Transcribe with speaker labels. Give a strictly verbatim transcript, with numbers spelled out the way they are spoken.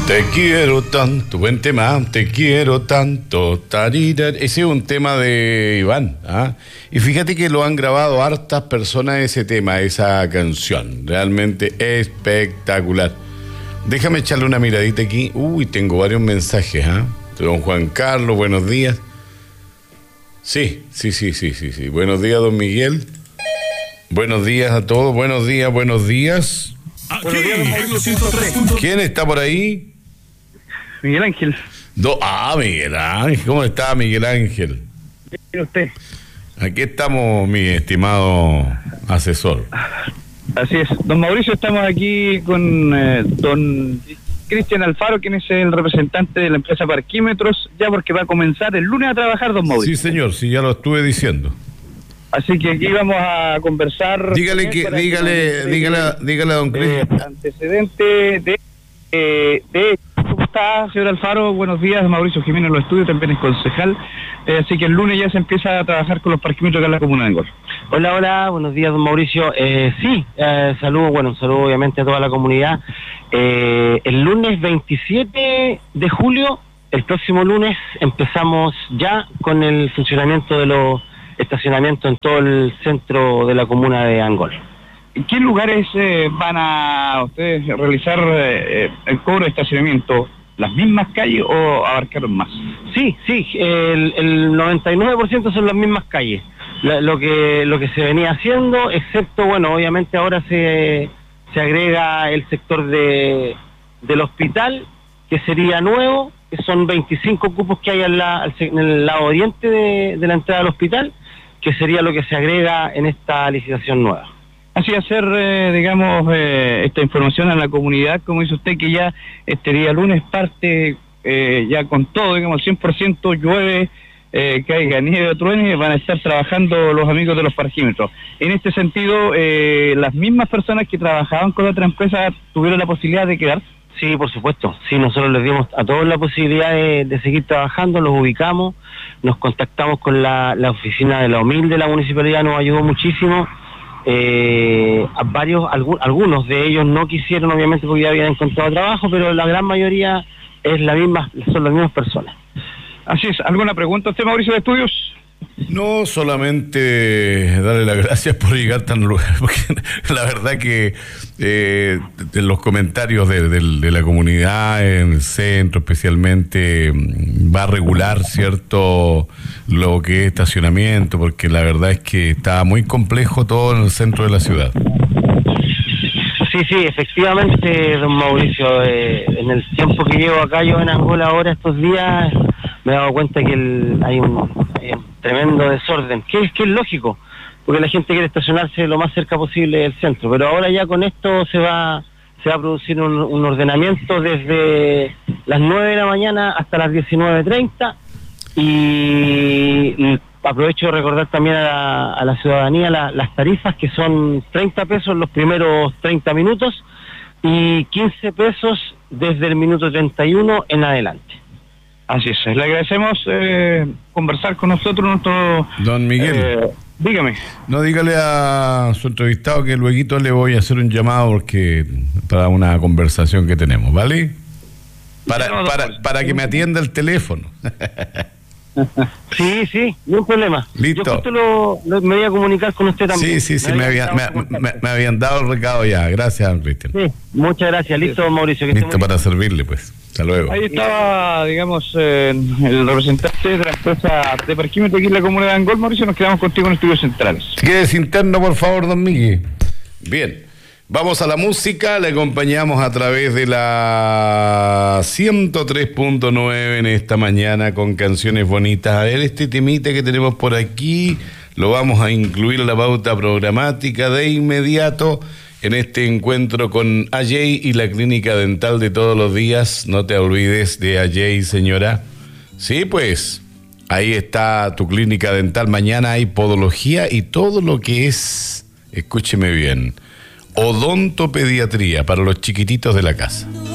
Speaker 1: Te quiero tanto, buen tema, te quiero tanto, tarira. Ese es un tema de Iván, ¿ah? Y fíjate que lo han grabado hartas personas ese tema, esa canción, realmente espectacular. Déjame echarle una miradita aquí. Uy, tengo varios mensajes, ¿ah? Don Juan Carlos, buenos días. Sí, sí, sí, sí, sí, sí. Buenos días, don Miguel. Buenos días a todos, buenos días, buenos días.
Speaker 2: Buenos días, don Mauricio.
Speaker 1: ¿Quién está por ahí?
Speaker 2: Miguel Ángel.
Speaker 1: Do, ah, Miguel Ángel. ¿Cómo está, Miguel Ángel?
Speaker 2: Bien, usted.
Speaker 1: Aquí estamos, mi estimado asesor.
Speaker 2: Así es. Don Mauricio, estamos aquí con eh, don Cristian Alfaro, quien es el representante de la empresa Parquímetros, ya porque va a comenzar el lunes a trabajar, don Mauricio.
Speaker 1: Sí, señor, sí, ya lo estuve diciendo.
Speaker 2: Así que aquí vamos a conversar.
Speaker 1: Dígale que, dígale, dígale, dígale a don Cristian.
Speaker 2: Eh, antecedente de, eh, de... ¿Cómo está, señor Alfaro? Buenos días, Mauricio Jiménez, los estudios, también es concejal. Eh, así que el lunes ya se empieza a trabajar con los parquímetros acá en la comuna de Angol.
Speaker 3: Hola, hola, buenos días, don Mauricio. Eh, sí, eh, saludo, bueno, un saludo obviamente a toda la comunidad. Eh, el lunes veintisiete de julio, el próximo lunes, empezamos ya con el funcionamiento de los estacionamientos en todo el centro de la comuna de Angol.
Speaker 2: ¿En qué lugares eh, van a ustedes realizar eh, el cobro de estacionamiento? ¿Las mismas calles o abarcaron más?
Speaker 3: Sí, sí, el, el noventa y nueve por ciento son las mismas calles. La, lo que lo que se venía haciendo, excepto, bueno, obviamente ahora se, se agrega el sector de del hospital, que sería nuevo, que son veinticinco cupos que hay en, la, en el lado oriente de, de la entrada al hospital, que sería lo que se agrega en esta licitación nueva.
Speaker 2: Así hacer, eh, digamos, eh, esta información a la comunidad, como dice usted, que ya este día lunes parte eh, ya con todo, digamos, cien por ciento llueve, eh, caiga nieve o truene, van a estar trabajando los amigos de los parquímetros. En este sentido, eh, las mismas personas que trabajaban con otra empresa tuvieron la posibilidad de quedarse.
Speaker 3: Sí, por supuesto. Sí, nosotros les dimos a todos la posibilidad de, de seguir trabajando, los ubicamos, nos contactamos con la, la oficina de la O M I L de la municipalidad, nos ayudó muchísimo. Eh, a varios, algún, algunos de ellos no quisieron, obviamente, porque ya habían encontrado trabajo, pero la gran mayoría es la misma, son las mismas personas.
Speaker 2: Así es. ¿Alguna pregunta a usted, Mauricio, de Estudios?
Speaker 1: No, solamente darle las gracias por llegar tan lugar, porque la verdad que eh, de los comentarios de, de, de la comunidad en el centro especialmente va a regular, ¿cierto?, lo que es estacionamiento, porque la verdad es que está muy complejo todo en el centro de la ciudad.
Speaker 3: Sí, sí, efectivamente, don Mauricio, eh, en el tiempo que llevo acá yo en Angola ahora estos días, me he dado cuenta que el, hay, un, hay un tremendo desorden, que es, que es lógico, porque la gente quiere estacionarse lo más cerca posible del centro, pero ahora ya con esto se va se va a producir un, un ordenamiento desde las nueve de la mañana hasta las diecinueve treinta, y, y aprovecho de recordar también a la, a la ciudadanía la, las tarifas, que son treinta pesos los primeros treinta minutos y quince pesos desde el minuto treinta y uno en adelante.
Speaker 2: Así es, le agradecemos eh, conversar con nosotros, nuestro...
Speaker 1: Don Miguel.
Speaker 2: Eh, dígame.
Speaker 1: No, dígale a su entrevistado que luego le voy a hacer un llamado porque para una conversación que tenemos, ¿vale? Para,
Speaker 2: no, no,
Speaker 1: para,
Speaker 2: no,
Speaker 1: para que me atienda el teléfono.
Speaker 3: Sí, sí, no hay problema.
Speaker 1: Listo.
Speaker 3: Yo justo lo, lo, me voy a comunicar con usted también.
Speaker 1: Sí, sí, sí, me,
Speaker 3: me,
Speaker 1: había, me, me, me habían dado el recado ya. Gracias, Cristian.
Speaker 3: Sí, muchas gracias. Listo, Mauricio. Que
Speaker 1: Listo para servirle, pues. Hasta luego.
Speaker 2: Ahí estaba, digamos, eh, el representante de la empresa de parquímetro aquí en la comuna de Angol. Mauricio, nos quedamos contigo en Estudios Centrales.
Speaker 1: Quédese interno, por favor, don Miguel. Bien. Vamos a la música, le acompañamos a través de la ciento tres punto nueve en esta mañana con canciones bonitas. A ver, este temita que tenemos por aquí, lo vamos a incluir en la pauta programática de inmediato en este encuentro con A J y la clínica dental de todos los días. No te olvides de A J, señora. Sí, pues, ahí está tu clínica dental. Mañana hay podología y todo lo que es, escúcheme bien, odontopediatría para los chiquititos de la casa.